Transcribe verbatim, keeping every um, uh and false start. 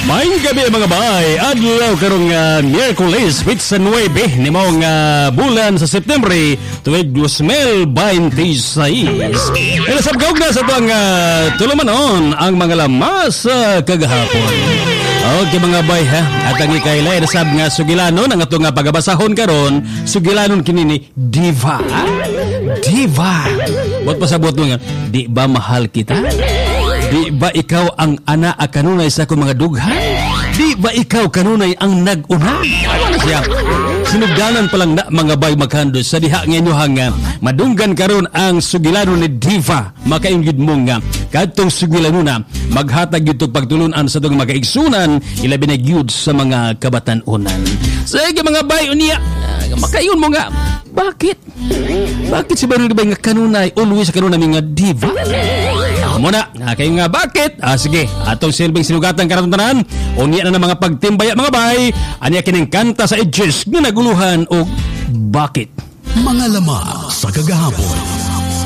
Maayong gabi mga bay, adlaw karong uh, Miyerkules, Pitsa nuwebe ni mao nga bulan sa September tuig two thousand twenty-six. Ila sabgawg na sa tuang uh, tulumanon ang mga lamas sa uh, kagahapon. Okay mga bay ha, at ang ikailay nasab nga sugilanon ang ato nga pagabasahon karon, sugilanon kini ni Diva. Diva. Bot pasabot mo nga, di ba mahal kita? Di ba ikaw ang ana a kanunay sa akong mga dughan? Di ba ikaw kanunay ang nag-una? Ano na siya? Sinugdanan pa lang na mga bay maghandos sa diha nga inyohang nga madunggan karon ang sugilanon ni Diva. Makainggid mo nga kadtong sugilanon na maghatag gyud pagtulunan sa tong makaigsunan ilabi na gyud sa mga kabatan-unan. Sige mga bay unya, makayon mo nga. Bakit? Bakit si Baril ba nga kanunay always kanunay nga Diva? Muna, kayo nga bakit? Ah, sige, atong silbing sinugatan karatong tanan. Unya na ng mga pagtimbaya mga bay. Anya kining kanta sa edges nga naguluhan o bakit? Mga lamang sa kagahapon.